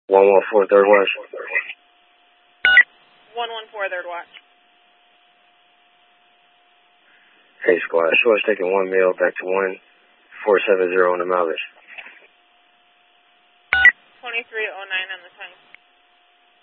114 third watch. 114 third watch. Hey, squad. Short's taking 1 mil back to 1470 on the mileage. 2309 on the tongue.